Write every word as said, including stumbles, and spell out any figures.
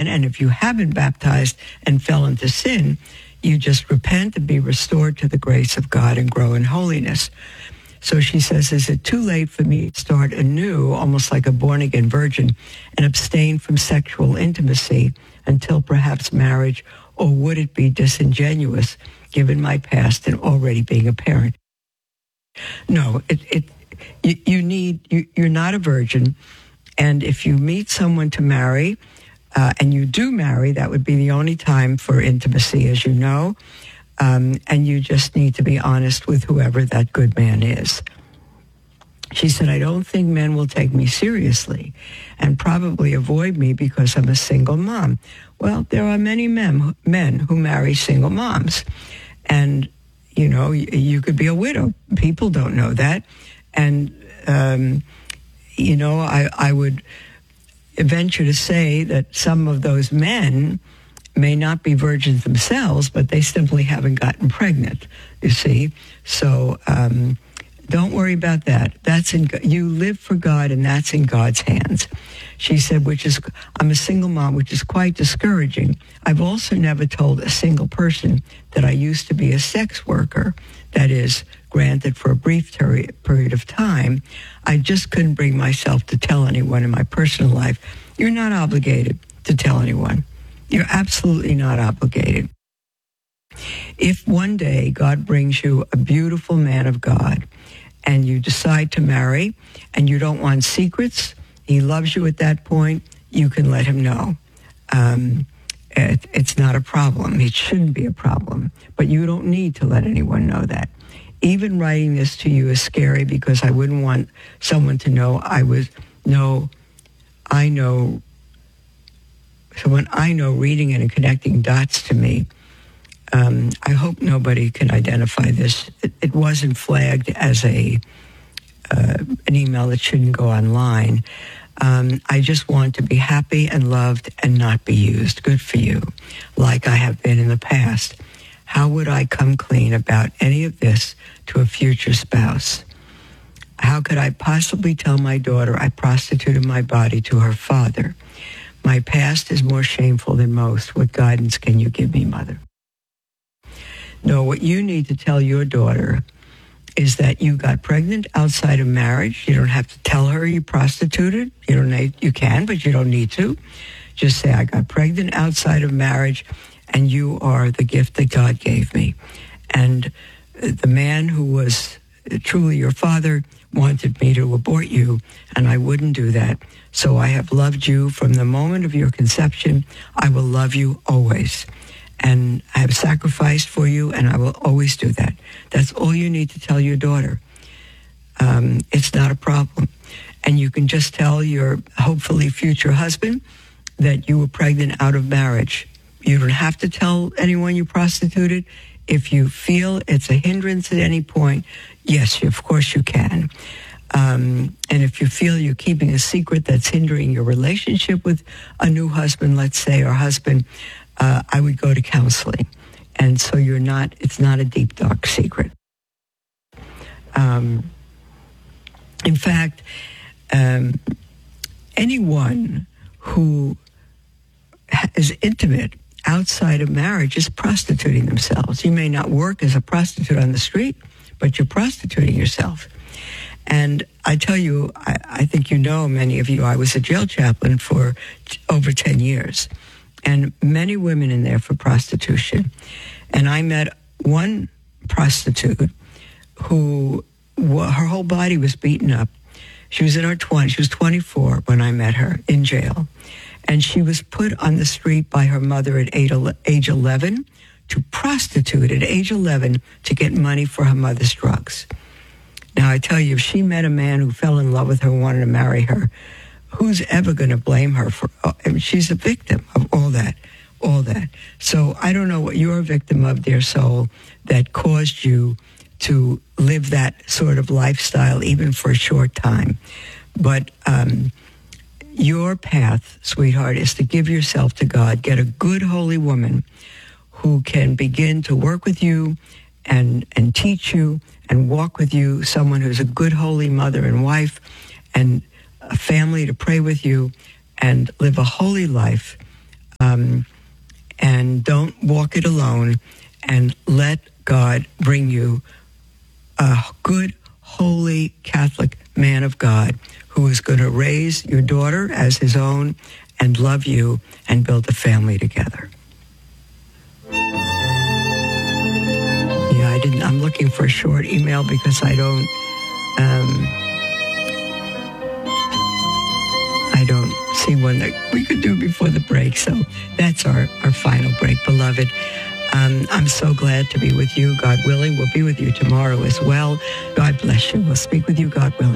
can. And if you haven't baptized and fell into sin, you just repent and be restored to the grace of God and grow in holiness. So she says, is it too late for me to start anew, almost like a born-again virgin, and abstain from sexual intimacy until perhaps marriage, or would it be disingenuous given my past and already being a parent? No, it, it you, you need, you, you're not a virgin, and if you meet someone to marry, uh, and you do marry, that would be the only time for intimacy, as you know. Um, and you just need to be honest with whoever that good man is. She said, I don't think men will take me seriously and probably avoid me because I'm a single mom. Well, there are many men, men who marry single moms. And, you know, you, you could be a widow. People don't know that. And, um, you know, I, I would venture to say that some of those men may not be virgins themselves, but they simply haven't gotten pregnant, you see. So um, don't worry about that. That's in, you live for God, and that's in God's hands. She said, which is, I'm a single mom, which is quite discouraging. I've also never told a single person that I used to be a sex worker, that is, granted for a brief ter- period of time. I just couldn't bring myself to tell anyone in my personal life. You're not obligated to tell anyone. You're absolutely not obligated. If one day God brings you a beautiful man of God and you decide to marry and you don't want secrets, he loves you at that point, you can let him know. Um, it, it's not a problem. It shouldn't be a problem. But you don't need to let anyone know that. Even writing this to you is scary because I wouldn't want someone to know I was, no, I know, someone I know reading it and connecting dots to me. Um, I hope nobody can identify this. It, it wasn't flagged as a uh, an email that shouldn't go online. Um, I just want to be happy and loved and not be used. Good for you, like I have been in the past. How would I come clean about any of this to a future spouse? How could I possibly tell my daughter I prostituted my body to her father? My past is more shameful than most. What guidance can you give me, Mother? No, what you need to tell your daughter is that you got pregnant outside of marriage. You don't have to tell her you prostituted. You don't need, you can, but you don't need to. Just say, I got pregnant outside of marriage, and you are the gift that God gave me. And the man who was truly your father wanted me to abort you, and I wouldn't do that. So I have loved you from the moment of your conception. I will love you always. And I have sacrificed for you, and I will always do that. That's all you need to tell your daughter. Um, it's not a problem. And you can just tell your hopefully future husband that you were pregnant out of marriage. You don't have to tell anyone you prostituted. If you feel it's a hindrance at any point, yes, of course you can. Um, and if you feel you're keeping a secret that's hindering your relationship with a new husband, let's say, or husband, uh, I would go to counseling. And so you're not, it's not a deep, dark secret. Um, in fact, um, anyone who is intimate outside of marriage is prostituting themselves. You may not work as a prostitute on the street, but you're prostituting yourself. And I tell you, I, I think you know, many of you, I was a jail chaplain for t- over ten years. And many women in there for prostitution. And I met one prostitute who, well, her whole body was beaten up. She was in her twenties. She was twenty-four when I met her in jail. And she was put on the street by her mother at age eleven to prostitute at age eleven to get money for her mother's drugs. Now, I tell you, if she met a man who fell in love with her and wanted to marry her, who's ever going to blame her for, I mean, she's a victim of all that, all that. So I don't know what you're a victim of, dear soul, that caused you to live that sort of lifestyle, even for a short time. But um, your path, sweetheart, is to give yourself to God. Get a good, holy woman who can begin to work with you and, and teach you and walk with you, someone who's a good, holy mother and wife and a family to pray with you and live a holy life. um, and don't walk it alone, and let God bring you a good, holy Catholic man of God who is going to raise your daughter as his own and love you and build a family together. Yeah, I didn't. I'm looking for a short email because I don't. Um, I don't see one that we could do before the break. So that's our, our final break, beloved. Um, I'm so glad to be with you. God willing, we'll be with you tomorrow as well. God bless you. We'll speak with you, God willing.